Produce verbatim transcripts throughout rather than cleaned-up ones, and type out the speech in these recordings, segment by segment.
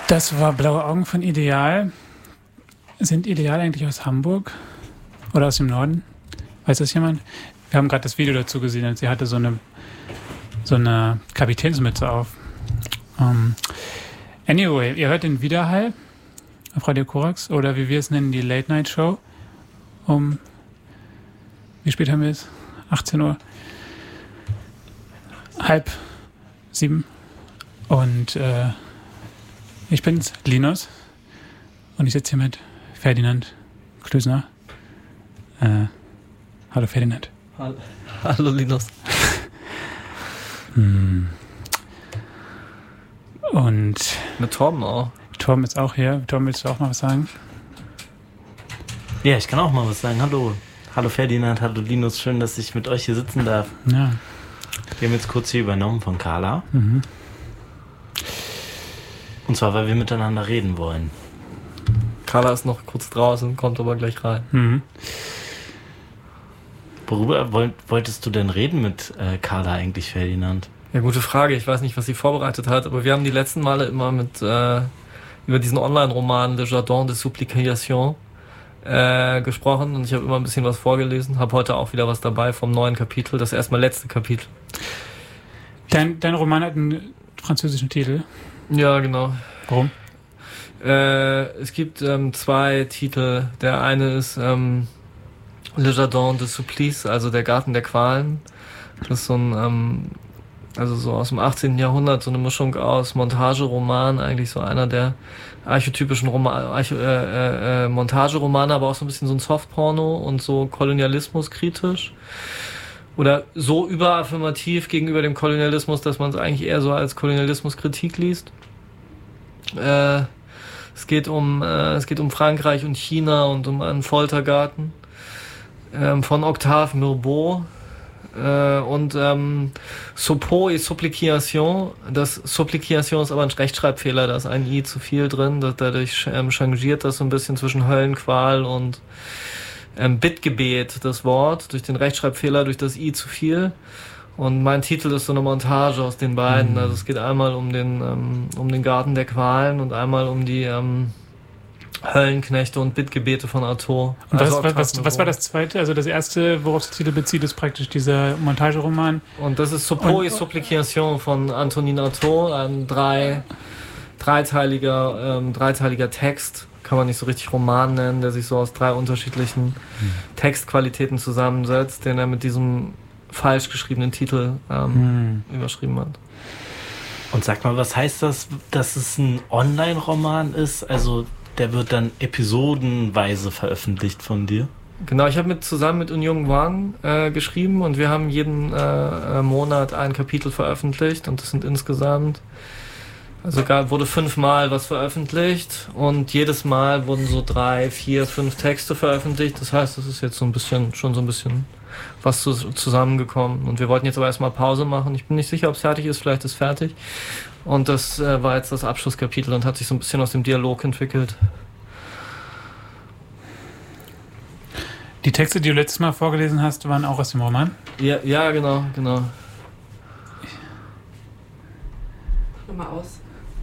Das war Blaue Augen von Ideal. Sind Ideal eigentlich aus Hamburg oder aus dem Norden? Weiß das jemand? Wir haben gerade das Video dazu gesehen und sie hatte so eine, so eine Kapitänsmütze auf. Um, anyway, ihr hört den Widerhall auf Radio Korax oder wie wir es nennen, die Late Night Show. Um, wie spät haben wir es? achtzehn Uhr. Halb sieben. Und äh, ich bin's, Linus. Und ich sitze hier mit Ferdinand Klösner. Äh, hallo Ferdinand. Hallo, hallo Linus. hm. Und mit Torben auch. Torben ist auch hier. Torben, willst du auch mal was sagen? Ja, ich kann auch mal was sagen. Hallo. Hallo Ferdinand, hallo Linus. Schön, dass ich mit euch hier sitzen darf. Ja. Wir haben jetzt kurz hier übernommen von Carla. Mhm. Und zwar, weil wir miteinander reden wollen. Carla ist noch kurz draußen, kommt aber gleich rein. Mhm. Worüber wollt, wolltest du denn reden mit äh, Carla eigentlich, Ferdinand? Ja, gute Frage. Ich weiß nicht, was sie vorbereitet hat, aber wir haben die letzten Male immer mit äh, über diesen Online-Roman Le Jardin de Supplication äh, gesprochen und ich habe immer ein bisschen was vorgelesen. Habe heute auch wieder was dabei vom neuen Kapitel, das erstmal letzte Kapitel. Dein, dein Roman hat einen französischen Titel. Ja, genau. Warum? Äh, es gibt ähm, zwei Titel. Der eine ist ähm, Le Jardin de Supplice, also der Garten der Qualen. Das ist so ein, ähm, also so aus dem achtzehnten Jahrhundert, so eine Mischung aus Montageroman, eigentlich so einer der archetypischen Roman, Arche, äh, äh, Montageromane, aber auch so ein bisschen so ein Softporno und so Kolonialismus kritisch. Oder so überaffirmativ gegenüber dem Kolonialismus, dass man es eigentlich eher so als Kolonialismuskritik liest. Äh, es geht um äh, es geht um Frankreich und China und um einen Foltergarten ähm, von Octave Mirbeau äh, und ähm, Suppos et Supplication. Das Supplication ist aber ein Rechtschreibfehler, da ist ein I zu viel drin, das, dadurch ähm, changiert das so ein bisschen zwischen Höllenqual und ähm, Bittgebet, das Wort, durch den Rechtschreibfehler, durch das I zu viel. Und mein Titel ist so eine Montage aus den beiden. Also es geht einmal um den ähm, um den Garten der Qualen und einmal um die ähm, Höllenknechte und Bittgebete von Artaud. Und also was, was, was war das zweite? Also das erste, worauf der Titel bezieht, ist praktisch dieser Montageroman. Und das ist Suppos et Supplication von Antonin Artaud, ein drei, dreiteiliger, ähm, dreiteiliger Text. Kann man nicht so richtig Roman nennen, der sich so aus drei unterschiedlichen hm. Textqualitäten zusammensetzt, den er mit diesem falsch geschriebenen Titel ähm, hm. überschrieben hat. Und sag mal, was heißt das, dass es ein Online-Roman ist? Also der wird dann episodenweise veröffentlicht von dir? Genau, ich habe mit, zusammen mit Unyong Wang äh, geschrieben und wir haben jeden äh, Monat ein Kapitel veröffentlicht und das sind insgesamt, also gar, wurde fünfmal was veröffentlicht und jedes Mal wurden so drei, vier, fünf Texte veröffentlicht. Das heißt, das ist jetzt so ein bisschen, schon so ein bisschen was zu, zusammengekommen. Und wir wollten jetzt aber erstmal Pause machen. Ich bin nicht sicher, ob es fertig ist, vielleicht ist es fertig. Und das äh, war jetzt das Abschlusskapitel und hat sich so ein bisschen aus dem Dialog entwickelt. Die Texte, die du letztes Mal vorgelesen hast, waren auch aus dem Roman? Ja, ja, genau, genau. Nochmal aus.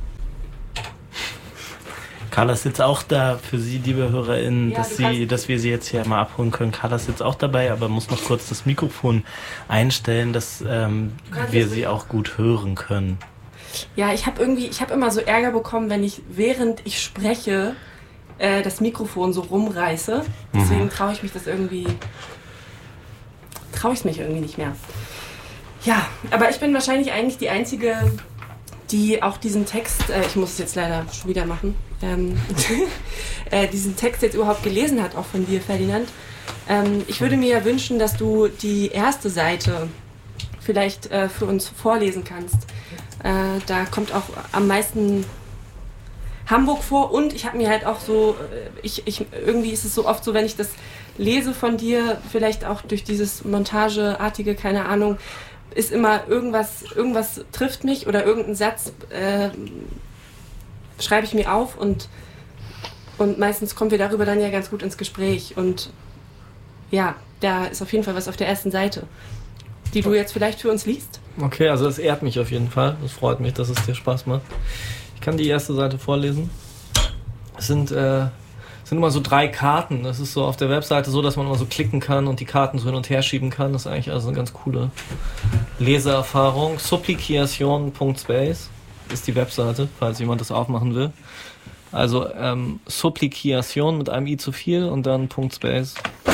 Carla ist jetzt auch da für Sie, liebe HörerInnen, Ja, dass, sie, dass wir sie jetzt hier mal abholen können. Carla ist jetzt auch dabei, aber muss noch kurz das Mikrofon einstellen, dass ähm, wir sie auch gut hören können. Ja, ich habe irgendwie, ich habe immer so Ärger bekommen, wenn ich, während ich spreche, äh, das Mikrofon so rumreiße. Deswegen mhm. traue ich mich das irgendwie, traue ich es mich irgendwie nicht mehr. Ja, aber ich bin wahrscheinlich eigentlich die Einzige, die auch diesen Text, äh, ich muss es jetzt leider schon wieder machen, ähm, äh, diesen Text jetzt überhaupt gelesen hat, auch von dir, Ferdinand. Ähm, ich würde mir ja wünschen, dass du die erste Seite vielleicht äh, für uns vorlesen kannst. Äh, da kommt auch am meisten Hamburg vor und ich habe mir halt auch so, ich, ich, irgendwie ist es so oft so, wenn ich das lese von dir, vielleicht auch durch dieses Montageartige, keine Ahnung, ist immer irgendwas, irgendwas trifft mich oder irgendein Satz äh, schreibe ich mir auf und, und meistens kommen wir darüber dann ja ganz gut ins Gespräch und ja, da ist auf jeden Fall was auf der ersten Seite, die du jetzt vielleicht für uns liest. Okay, also das ehrt mich auf jeden Fall, das freut mich, dass es dir Spaß macht. Ich kann die erste Seite vorlesen. Es sind, äh, sind immer so drei Karten. Das ist so auf der Webseite so, dass man immer so klicken kann und die Karten so hin und her schieben kann. Das ist eigentlich also eine ganz coole Leseerfahrung. Supplication Punkt space ist die Webseite, falls jemand das aufmachen will. Also ähm, Supplication mit einem i zu viel und dann Punkt .space.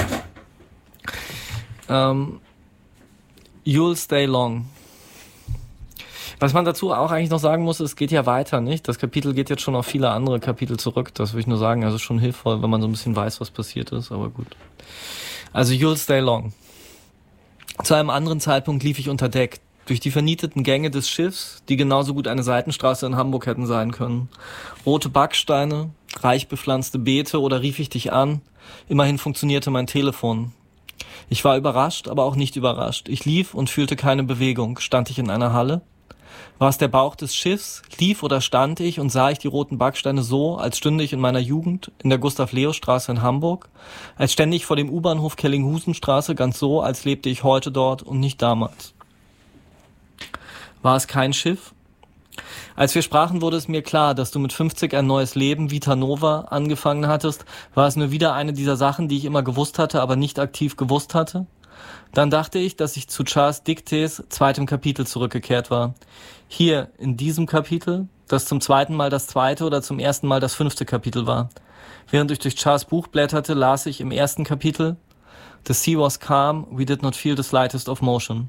Ähm, You'll stay long. Was man dazu auch eigentlich noch sagen muss, es geht ja weiter, nicht? Das Kapitel geht jetzt schon auf viele andere Kapitel zurück. Das würde ich nur sagen. Also schon hilfreich, wenn man so ein bisschen weiß, was passiert ist. Aber gut. Also You'll stay long. Zu einem anderen Zeitpunkt lief ich unter Deck. Durch die vernieteten Gänge des Schiffs, die genauso gut eine Seitenstraße in Hamburg hätten sein können. Rote Backsteine, reich bepflanzte Beete oder rief ich dich an. Immerhin funktionierte mein Telefon. Ich war überrascht, aber auch nicht überrascht. Ich lief und fühlte keine Bewegung. Stand ich in einer Halle? War es der Bauch des Schiffs? Lief oder stand ich und sah ich die roten Backsteine so, als stünde ich in meiner Jugend in der Gustav-Leo-Straße in Hamburg? Als stände ich vor dem U-Bahnhof Kellinghusenstraße ganz so, als lebte ich heute dort und nicht damals. War es kein Schiff? Als wir sprachen, wurde es mir klar, dass du mit fünfzig ein neues Leben, Vita Nova, angefangen hattest. War es nur wieder eine dieser Sachen, die ich immer gewusst hatte, aber nicht aktiv gewusst hatte? Dann dachte ich, dass ich zu Charles Dickens zweitem Kapitel zurückgekehrt war. Hier, in diesem Kapitel, das zum zweiten Mal das zweite oder zum ersten Mal das fünfte Kapitel war. Während ich durch Charles Buch blätterte, las ich im ersten Kapitel: The sea was calm, we did not feel the slightest of motion.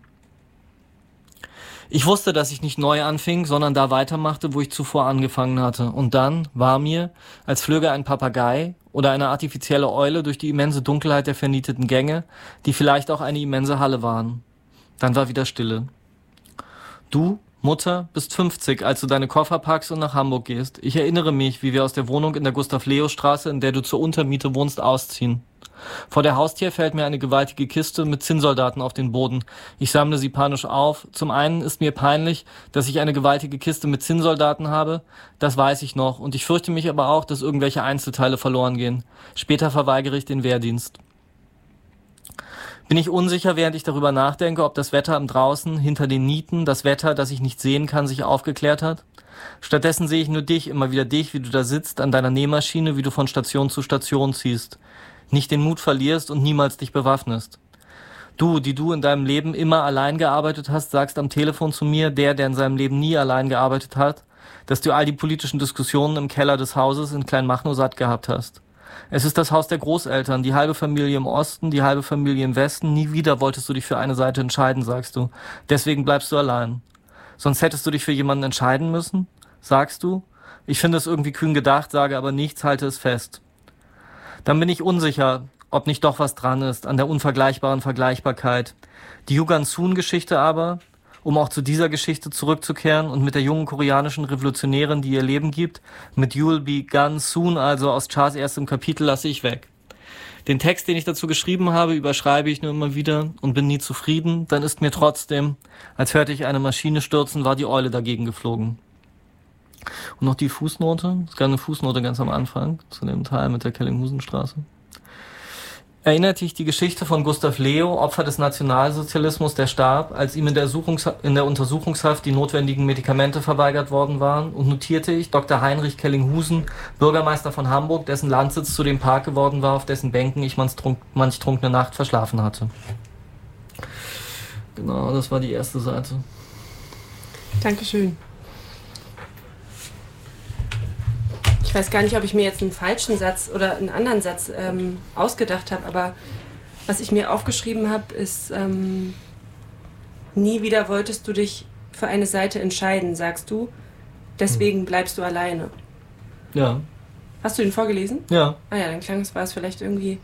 Ich wusste, dass ich nicht neu anfing, sondern da weitermachte, wo ich zuvor angefangen hatte. Und dann war mir, als flöge ein Papagei oder eine artifizielle Eule durch die immense Dunkelheit der vernieteten Gänge, die vielleicht auch eine immense Halle waren. Dann war wieder Stille. Du, Mutter, bist fünfzig, als du deine Koffer packst und nach Hamburg gehst. Ich erinnere mich, wie wir aus der Wohnung in der Gustav-Leo-Straße, in der du zur Untermiete wohnst, ausziehen. Vor der Haustür fällt mir eine gewaltige Kiste mit Zinnsoldaten auf den Boden. Ich sammle sie panisch auf. Zum einen ist mir peinlich, dass ich eine gewaltige Kiste mit Zinnsoldaten habe. Das weiß ich noch. Und ich fürchte mich aber auch, dass irgendwelche Einzelteile verloren gehen. Später verweigere ich den Wehrdienst. Bin ich unsicher, während ich darüber nachdenke, ob das Wetter am Draußen, hinter den Nieten, das Wetter, das ich nicht sehen kann, sich aufgeklärt hat? Stattdessen sehe ich nur dich, immer wieder dich, wie du da sitzt, an deiner Nähmaschine, wie du von Station zu Station ziehst. Nicht den Mut verlierst und niemals dich bewaffnest. Du, die du in deinem Leben immer allein gearbeitet hast, sagst am Telefon zu mir, der, der in seinem Leben nie allein gearbeitet hat, dass du all die politischen Diskussionen im Keller des Hauses in Kleinmachnow satt gehabt hast. Es ist das Haus der Großeltern, die halbe Familie im Osten, die halbe Familie im Westen. Nie wieder wolltest du dich für eine Seite entscheiden, sagst du. Deswegen bleibst du allein. Sonst hättest du dich für jemanden entscheiden müssen, sagst du. Ich finde es irgendwie kühn gedacht, sage aber nichts, halte es fest. Dann bin ich unsicher, ob nicht doch was dran ist an der unvergleichbaren Vergleichbarkeit. Die Yugan-Sun-Geschichte aber, um auch zu dieser Geschichte zurückzukehren und mit der jungen koreanischen Revolutionärin, die ihr Leben gibt, mit You'll be gone soon, also aus Charles erstem Kapitel, lasse ich weg. Den Text, den ich dazu geschrieben habe, überschreibe ich nur immer wieder und bin nie zufrieden. Dann ist mir trotzdem, als hörte ich eine Maschine stürzen, war die Eule dagegen geflogen. Und noch die Fußnote, es gab eine Fußnote ganz am Anfang, zu dem Teil mit der Kellinghusenstraße. Erinnert dich die Geschichte von Gustav Leo, Opfer des Nationalsozialismus, der starb, als ihm in der, in der Untersuchungshaft die notwendigen Medikamente verweigert worden waren, und notierte ich Doktor Heinrich Kellinghusen, Bürgermeister von Hamburg, dessen Landsitz zu dem Park geworden war, auf dessen Bänken ich manch, trunk, manch trunkene Nacht verschlafen hatte. Genau, das war die erste Seite. Dankeschön. Ich weiß gar nicht, ob ich mir jetzt einen falschen Satz oder einen anderen Satz ähm, ausgedacht habe, aber was ich mir aufgeschrieben habe, ist, ähm, nie wieder wolltest du dich für eine Seite entscheiden, sagst du, deswegen bleibst du alleine. Ja. Hast du den vorgelesen? Ja. Ah ja, dann klang es, war es vielleicht irgendwie...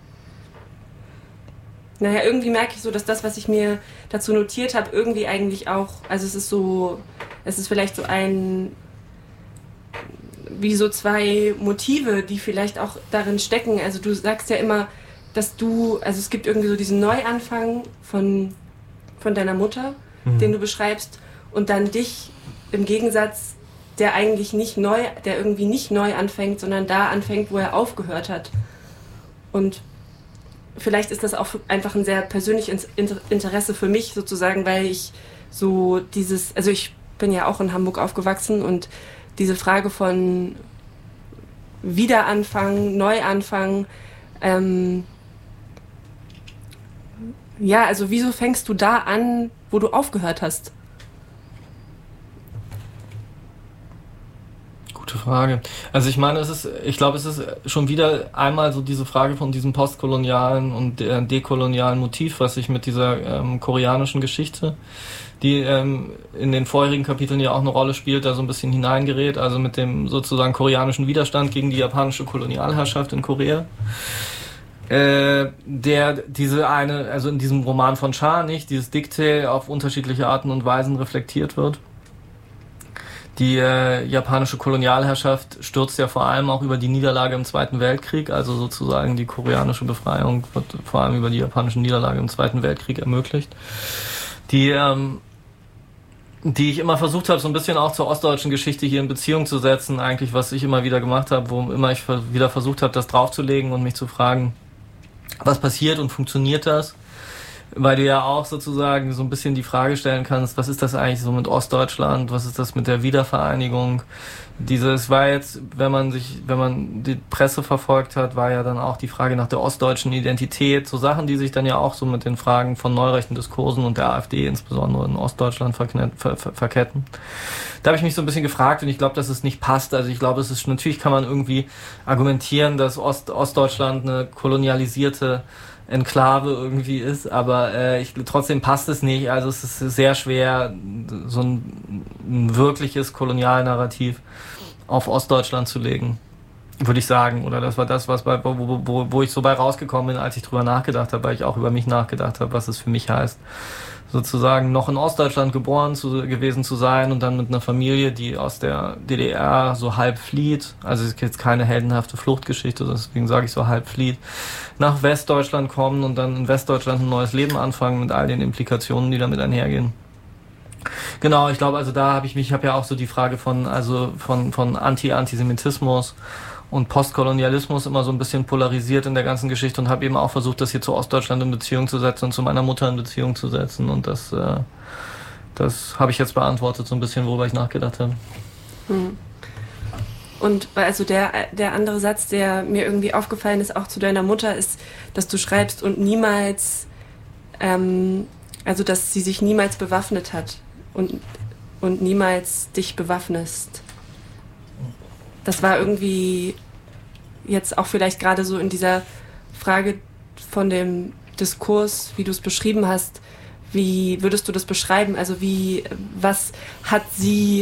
Naja, irgendwie merke ich so, dass das, was ich mir dazu notiert habe, irgendwie eigentlich auch, also es ist so, es ist vielleicht so ein... wie so zwei Motive, die vielleicht auch darin stecken. Also du sagst ja immer, dass du, also es gibt irgendwie so diesen Neuanfang von, von deiner Mutter, mhm. den du beschreibst, und dann dich im Gegensatz, der eigentlich nicht neu, der irgendwie nicht neu anfängt, sondern da anfängt, wo er aufgehört hat. Und vielleicht ist das auch einfach ein sehr persönliches Interesse für mich sozusagen, weil ich so dieses, also ich bin ja auch in Hamburg aufgewachsen und diese Frage von Wiederanfang, Neuanfang, ähm, ja, also wieso fängst du da an, wo du aufgehört hast? Gute Frage. Also ich meine, es ist, ich glaube, es ist schon wieder einmal so diese Frage von diesem postkolonialen und äh, dekolonialen Motiv, was sich mit dieser ähm, koreanischen Geschichte, die ähm, in den vorherigen Kapiteln ja auch eine Rolle spielt, da so ein bisschen hineingerät, also mit dem sozusagen koreanischen Widerstand gegen die japanische Kolonialherrschaft in Korea. Äh, der diese eine, also in diesem Roman von Cha, nicht, dieses Dikte auf unterschiedliche Arten und Weisen reflektiert wird. Die äh, japanische Kolonialherrschaft stürzt ja vor allem auch über die Niederlage im Zweiten Weltkrieg, also sozusagen die koreanische Befreiung wird vor allem über die japanische Niederlage im Zweiten Weltkrieg ermöglicht. Die ähm, die ich immer versucht habe, so ein bisschen auch zur ostdeutschen Geschichte hier in Beziehung zu setzen, eigentlich, was ich immer wieder gemacht habe, wo immer ich wieder versucht habe, das draufzulegen und mich zu fragen, was passiert und funktioniert das? Weil du ja auch sozusagen so ein bisschen die Frage stellen kannst, was ist das eigentlich so mit Ostdeutschland, was ist das mit der Wiedervereinigung? Dieses war jetzt, wenn man sich, wenn man die Presse verfolgt hat, war ja dann auch die Frage nach der ostdeutschen Identität, so Sachen, die sich dann ja auch so mit den Fragen von neurechten Diskursen und der AfD insbesondere in Ostdeutschland verknet, ver, ver, verketten. Da habe ich mich so ein bisschen gefragt und ich glaube, dass es nicht passt. Also ich glaube, es ist, natürlich kann man irgendwie argumentieren, dass Ost, Ostdeutschland eine kolonialisierte Enklave irgendwie ist, aber äh, ich, trotzdem passt es nicht. Also es ist sehr schwer, so ein, ein wirkliches Kolonialnarrativ auf Ostdeutschland zu legen, würde ich sagen. Oder das war das, was bei, wo, wo, wo ich so bei rausgekommen bin, als ich drüber nachgedacht habe, weil ich auch über mich nachgedacht habe, was es für mich heißt, sozusagen noch in Ostdeutschland geboren zu, gewesen zu sein und dann mit einer Familie, die aus der D D R so halb flieht, also es ist jetzt keine heldenhafte Fluchtgeschichte, deswegen sage ich so halb flieht, nach Westdeutschland kommen und dann in Westdeutschland ein neues Leben anfangen mit all den Implikationen, die damit einhergehen. Genau, ich glaube, also da habe ich mich, ich habe ja auch so die Frage von, also von, von Anti-Antisemitismus und Postkolonialismus immer so ein bisschen polarisiert in der ganzen Geschichte und habe eben auch versucht, das hier zu Ostdeutschland in Beziehung zu setzen und zu meiner Mutter in Beziehung zu setzen. Und das, äh, das habe ich jetzt beantwortet, so ein bisschen, worüber ich nachgedacht habe. Hm. Und also der, der andere Satz, der mir irgendwie aufgefallen ist, auch zu deiner Mutter, ist, dass du schreibst und niemals, ähm, also dass sie sich niemals bewaffnet hat und, und niemals dich bewaffnest. Das war irgendwie jetzt auch vielleicht gerade so in dieser Frage von dem Diskurs, wie du es beschrieben hast, wie würdest du das beschreiben? Also wie, was hat sie,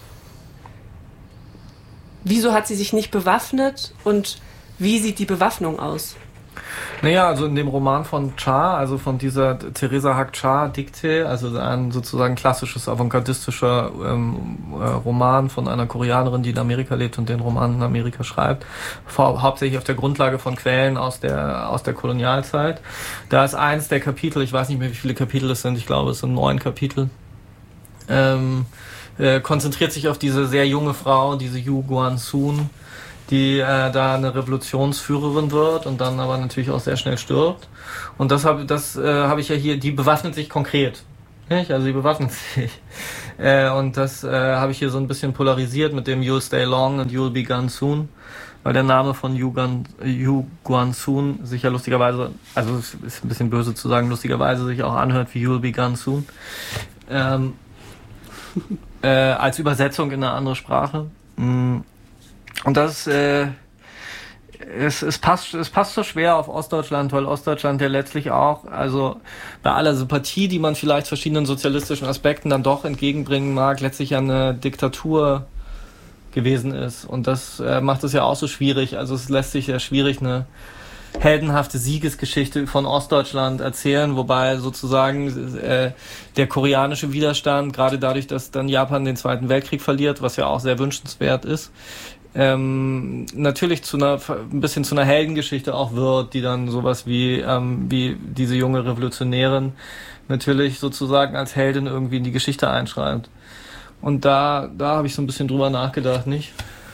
wieso hat sie sich nicht bewaffnet und wie sieht die Bewaffnung aus? Naja, also in dem Roman von Cha, also von dieser Theresa Hack Cha Dikte, also ein sozusagen klassisches avantgardistischer ähm, äh, Roman von einer Koreanerin, die in Amerika lebt und den Roman in Amerika schreibt, vor, hauptsächlich auf der Grundlage von Quellen aus der aus der Kolonialzeit. Da ist eins der Kapitel, ich weiß nicht mehr, wie viele Kapitel es sind, ich glaube, es sind neun Kapitel, ähm, äh, konzentriert sich auf diese sehr junge Frau, diese Yu Guan-sun, die äh, da eine Revolutionsführerin wird und dann aber natürlich auch sehr schnell stirbt. Und das habe das äh, habe ich ja hier, die bewaffnet sich konkret. Nicht? Also sie bewaffnet sich. Äh, und das äh, habe ich hier so ein bisschen polarisiert mit dem You'll stay long and you'll be gone soon. Weil der Name von Yu, Gan, Yu Guan-sun sich ja lustigerweise, also es ist ein bisschen böse zu sagen, lustigerweise sich auch anhört wie You'll be gone soon. Ähm, äh, als Übersetzung in eine andere Sprache. Mm. Und das, äh, es, es passt, es passt so schwer auf Ostdeutschland, weil Ostdeutschland ja letztlich auch, also bei aller Sympathie, die man vielleicht verschiedenen sozialistischen Aspekten dann doch entgegenbringen mag, letztlich eine Diktatur gewesen ist. Und das äh, macht es ja auch so schwierig. Also es lässt sich ja schwierig eine heldenhafte Siegesgeschichte von Ostdeutschland erzählen, wobei sozusagen äh, der koreanische Widerstand, gerade dadurch, dass dann Japan den Zweiten Weltkrieg verliert, was ja auch sehr wünschenswert ist, ähm, natürlich zu einer, ein bisschen zu einer Heldengeschichte auch wird, die dann sowas wie, ähm, wie diese junge Revolutionärin natürlich sozusagen als Heldin irgendwie in die Geschichte einschreibt. Und da, da habe ich so ein bisschen drüber nachgedacht, nicht?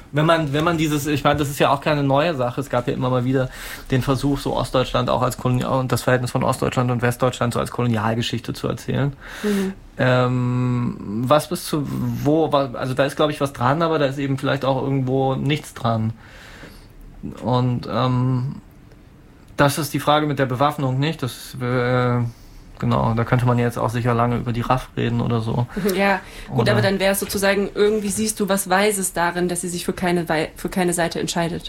wenn man, wenn man dieses, ich meine, das ist ja auch keine neue Sache, es gab ja immer mal wieder den Versuch, so Ostdeutschland auch als Kolonial und das Verhältnis von Ostdeutschland und Westdeutschland so als Kolonialgeschichte zu erzählen. Mhm. Ähm, was bis zu wo, also da ist glaube ich was dran, aber da ist eben vielleicht auch irgendwo nichts dran. Und ähm, das ist die Frage mit der Bewaffnung, nicht? Das äh, genau, da könnte man jetzt auch sicher lange über die R A F reden oder so. Ja, gut, oder, aber dann wäre es sozusagen, irgendwie siehst du was Weises darin, dass sie sich für keine, für keine Seite entscheidet.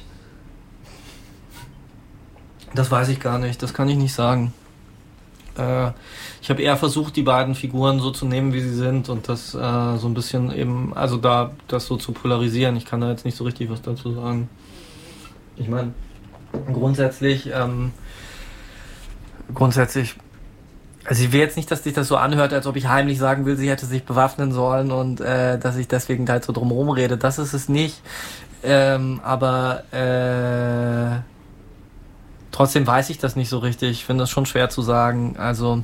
Das weiß ich gar nicht, das kann ich nicht sagen. Äh, ich habe eher versucht, die beiden Figuren so zu nehmen, wie sie sind und das äh, so ein bisschen eben, also da das so zu polarisieren. Ich kann da jetzt nicht so richtig was dazu sagen. Ich meine, grundsätzlich, ähm, grundsätzlich, also ich will jetzt nicht, dass sich das so anhört, als ob ich heimlich sagen will, sie hätte sich bewaffnen sollen und äh, dass ich deswegen halt so drumherum rede. Das ist es nicht. Ähm, aber äh, trotzdem weiß ich das nicht so richtig. Ich finde das schon schwer zu sagen. Also,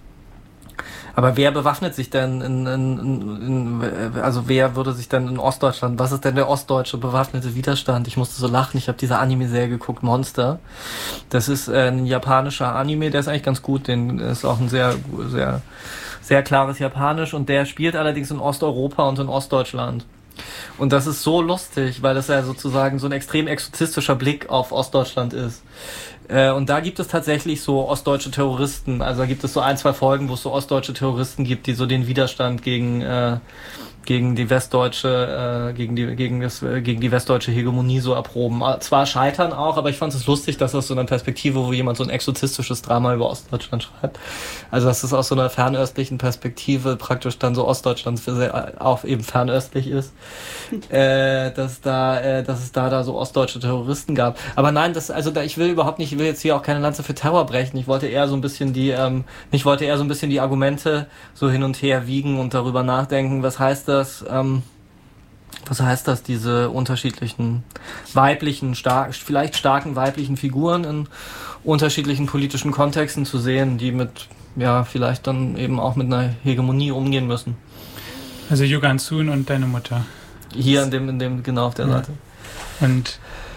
aber wer bewaffnet sich denn in, in, in, in also wer würde sich denn in Ostdeutschland, was ist denn der ostdeutsche bewaffnete Widerstand? Ich musste so lachen, ich habe diese Anime-Serie geguckt, Monster. Das ist äh, ein japanischer Anime, der ist eigentlich ganz gut, den ist auch ein sehr, sehr, sehr klares Japanisch und der spielt allerdings in Osteuropa und in Ostdeutschland. Und das ist so lustig, weil das ja sozusagen so ein extrem exotistischer Blick auf Ostdeutschland ist. Äh, und da gibt es tatsächlich so ostdeutsche Terroristen. Also da gibt es so ein, zwei Folgen, wo es so ostdeutsche Terroristen gibt, die so den Widerstand gegen äh, gegen die westdeutsche äh, gegen die gegen das äh, gegen die westdeutsche Hegemonie so erproben. Zwar scheitern auch, aber ich fand es lustig, dass aus so einer Perspektive, wo jemand so ein exotistisches Drama über Ostdeutschland schreibt, also dass es aus so einer fernöstlichen Perspektive praktisch dann so Ostdeutschland für sehr, auch eben fernöstlich ist, äh, dass da äh, dass es da da so ostdeutsche Terroristen gab. Aber nein, das also da ich will überhaupt nicht, ich will jetzt hier auch keine Lanze für Terror brechen. Ich wollte eher so ein bisschen die ähm, ich wollte eher so ein bisschen die Argumente so hin und her wiegen und darüber nachdenken, was heißt das, ähm, was heißt das, diese unterschiedlichen weiblichen, stark, vielleicht starken weiblichen Figuren in unterschiedlichen politischen Kontexten zu sehen, die mit, ja, vielleicht dann eben auch mit einer Hegemonie umgehen müssen. Also Yugan Sun und deine Mutter. Hier in dem, in dem, genau auf der ja. Seite. Und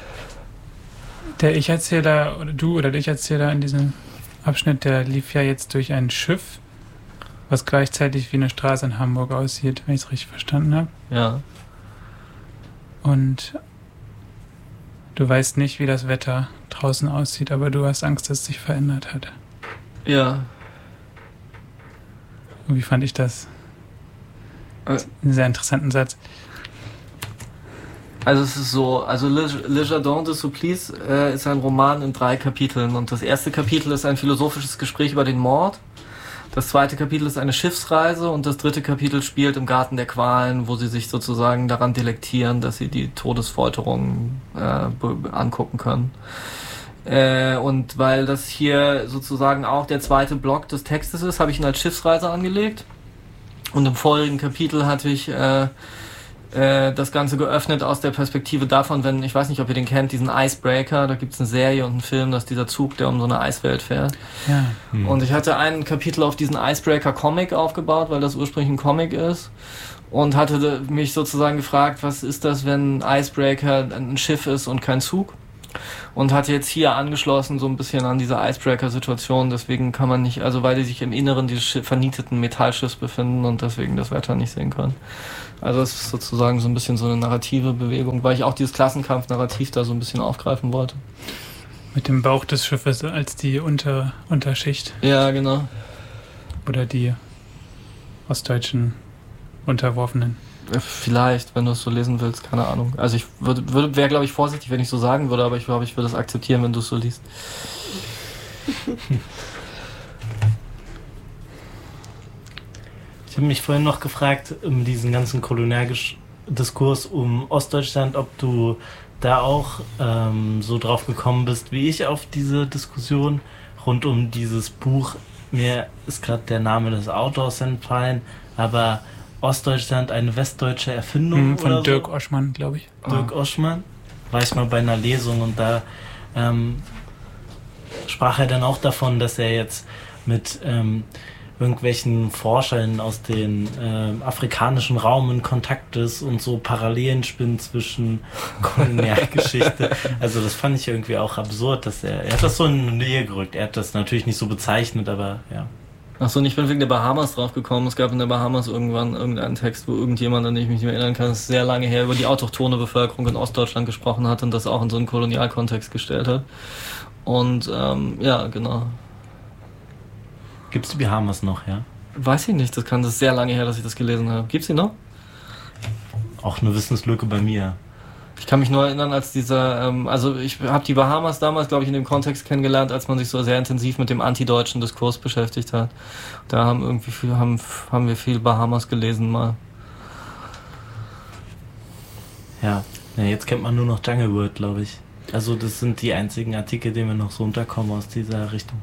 der Ich-Erzähler, oder du oder der Ich-Erzähler in diesem Abschnitt, der lief ja jetzt durch ein Schiff, was gleichzeitig wie eine Straße in Hamburg aussieht, wenn ich es richtig verstanden habe. Ja. Und du weißt nicht, wie das Wetter draußen aussieht, aber du hast Angst, dass es sich verändert hat. Ja. Und wie fand ich das? Äh. Einen sehr interessanten Satz. Also es ist so, also Le, Le Jardin de Supplice äh, ist ein Roman in drei Kapiteln und das erste Kapitel ist ein philosophisches Gespräch über den Mord. Das zweite Kapitel ist eine Schiffsreise und das dritte Kapitel spielt im Garten der Qualen, wo sie sich sozusagen daran delektieren, dass sie die Todesfolterung äh, angucken können. Äh, und weil das hier sozusagen auch der zweite Block des Textes ist, habe ich ihn als Schiffsreise angelegt. Und im vorigen Kapitel hatte ich äh, äh, das Ganze geöffnet aus der Perspektive davon, wenn, ich weiß nicht, ob ihr den kennt, diesen Icebreaker, da gibt es eine Serie und einen Film, das ist dieser Zug, der um so eine Eiswelt fährt. Ja. Hm. Und ich hatte ein Kapitel auf diesen Icebreaker-Comic aufgebaut, weil das ursprünglich ein Comic ist. Und hatte mich sozusagen gefragt, was ist das, wenn ein Icebreaker ein Schiff ist und kein Zug? Und hatte jetzt hier angeschlossen so ein bisschen an diese Icebreaker-Situation, deswegen kann man nicht, also weil die sich im Inneren dieses Schiff, vernieteten Metallschiffs befinden und deswegen das Wetter nicht sehen können. Also es ist sozusagen so ein bisschen so eine narrative Bewegung, weil ich auch dieses Klassenkampf-Narrativ da so ein bisschen aufgreifen wollte. Mit dem Bauch des Schiffes als die Unter Unterschicht. Ja, genau. Oder die ostdeutschen Unterworfenen. Vielleicht, wenn du es so lesen willst, keine Ahnung. Also ich würde, würde wäre, glaube ich, vorsichtig, wenn ich so sagen würde, aber ich glaube, ich würde es akzeptieren, wenn du es so liest. Ich habe mich vorhin noch gefragt, um diesen ganzen Kolonialdiskurs um Ostdeutschland, ob du da auch ähm, so drauf gekommen bist, wie ich auf diese Diskussion rund um dieses Buch. Mir ist gerade der Name des Autors entfallen, aber Ostdeutschland, eine westdeutsche Erfindung mhm, von oder Dirk so. Oschmann, glaube ich. Dirk oh. Oschmann, war ich mal bei einer Lesung und da ähm, sprach er dann auch davon, dass er jetzt mit ähm, irgendwelchen Forschern aus dem äh, afrikanischen Raum in Kontakt ist und so Parallelen spinnt zwischen Kolonialgeschichte. Also das fand ich irgendwie auch absurd, dass er, er hat das so in die Nähe gerückt. Er hat das natürlich nicht so bezeichnet, aber ja. Achso, und ich bin wegen der Bahamas drauf gekommen. Es gab in der Bahamas irgendwann irgendeinen Text, wo irgendjemand, an den ich mich nicht mehr erinnern kann, das ist sehr lange her, über die autochthone Bevölkerung in Ostdeutschland gesprochen hat und das auch in so einen Kolonialkontext gestellt hat. Und ähm, ja, genau. Gibt's die Bahamas noch, ja? Weiß ich nicht, das kann das ist sehr lange her, dass ich das gelesen habe. Gibt's die noch? Auch eine Wissenslücke bei mir. Ich kann mich nur erinnern, als dieser, ähm, also ich habe die Bahamas damals, glaube ich, in dem Kontext kennengelernt, als man sich so sehr intensiv mit dem antideutschen Diskurs beschäftigt hat. Da haben irgendwie viel, haben, haben wir viel Bahamas gelesen mal. Ja, ja, jetzt kennt man nur noch Jungle World, glaube ich. Also das sind die einzigen Artikel, die mir noch so unterkommen aus dieser Richtung.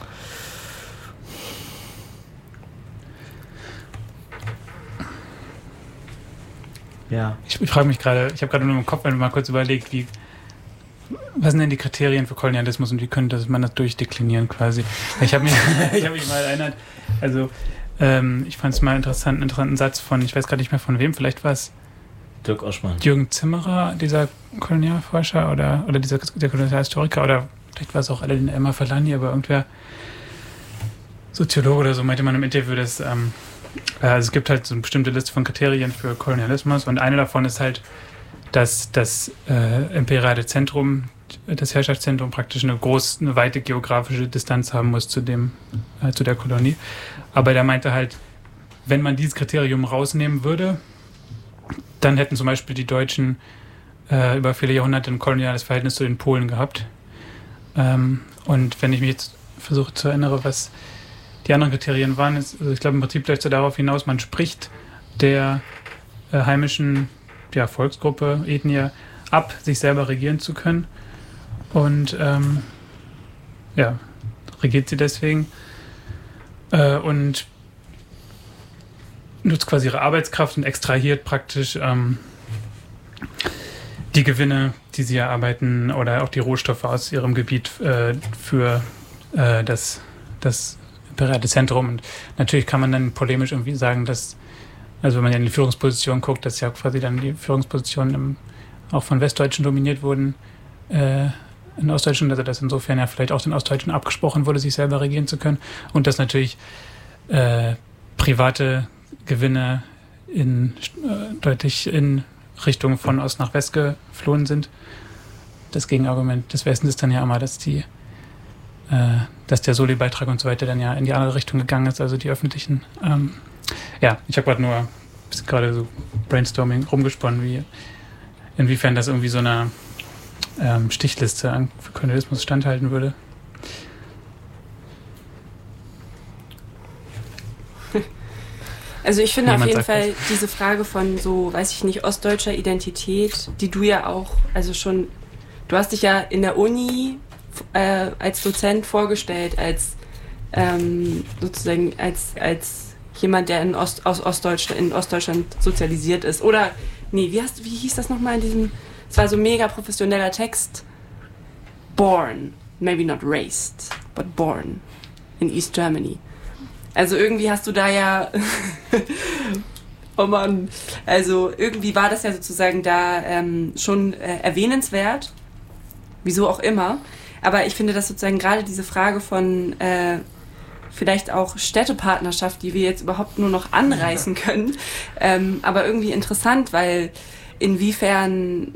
Ja. Ich, ich frage mich gerade, ich habe gerade nur im Kopf mal kurz überlegt, wie, was sind denn die Kriterien für Kolonialismus und wie könnte man das durchdeklinieren quasi? Ich habe mich, ich hab mich mal erinnert, also ähm, ich fand es mal interessant, einen interessanten Satz von, ich weiß gerade nicht mehr von wem, vielleicht war es Dirk Oschmann. Jürgen Zimmerer, dieser Kolonialforscher oder, oder dieser der Kolonialhistoriker, oder vielleicht war es auch Alain Elmar Falani, aber irgendwer Soziologe oder so meinte man im Interview, dass ähm, also es gibt halt so eine bestimmte Liste von Kriterien für Kolonialismus und eine davon ist halt, dass das äh, imperiale Zentrum, das Herrschaftszentrum praktisch eine große, eine weite geografische Distanz haben muss zu dem, äh, zu der Kolonie. Aber der meinte halt, wenn man dieses Kriterium rausnehmen würde, dann hätten zum Beispiel die Deutschen äh, über viele Jahrhunderte ein koloniales Verhältnis zu den Polen gehabt. Ähm, und wenn ich mich jetzt versuche zu erinnern, was die anderen Kriterien waren, ist, also ich glaube im Prinzip läuft es darauf hinaus, man spricht der äh, heimischen ja, Volksgruppe, Ethnie ab, sich selber regieren zu können. Und ähm, ja, regiert sie deswegen äh, und nutzt quasi ihre Arbeitskraft und extrahiert praktisch ähm, die Gewinne, die sie erarbeiten oder auch die Rohstoffe aus ihrem Gebiet äh, für äh, das, das imperiale Zentrum. Und natürlich kann man dann polemisch irgendwie sagen, dass, also wenn man ja in die Führungsposition guckt, dass ja quasi dann die Führungspositionen im, auch von Westdeutschen dominiert wurden, äh, in Ostdeutschen, also dass insofern ja vielleicht auch den Ostdeutschen abgesprochen wurde, sich selber regieren zu können und dass natürlich äh, private Gewinne in, äh, deutlich in Richtung von Ost nach West geflohen sind. Das Gegenargument des Westens ist dann ja immer, dass die äh, dass der Soli-Beitrag und so weiter dann ja in die andere Richtung gegangen ist, also die öffentlichen. Ähm, ja, ich habe gerade nur gerade so Brainstorming rumgesponnen, wie inwiefern das irgendwie so einer ähm, Stichliste für Kolonialismus standhalten würde. Also ich finde Niemand auf jeden sagt Fall was. diese Frage von so, weiß ich nicht, ostdeutscher Identität, die du ja auch, also schon, du hast dich ja in der Uni äh, als Dozent vorgestellt, als ähm, sozusagen als, als jemand, der in, Ost, aus Ostdeutschland, in Ostdeutschland sozialisiert ist. Oder, nee, wie, hast, wie hieß das nochmal in diesem, es war so ein mega professioneller Text, born, maybe not raised, but born in East Germany. Also irgendwie hast du da ja, oh Mann, also irgendwie war das ja sozusagen da ähm, schon äh, erwähnenswert, wieso auch immer. Aber ich finde, dass sozusagen gerade diese Frage von äh, vielleicht auch Städtepartnerschaft, die wir jetzt überhaupt nur noch anreißen können, ähm, aber irgendwie interessant, weil inwiefern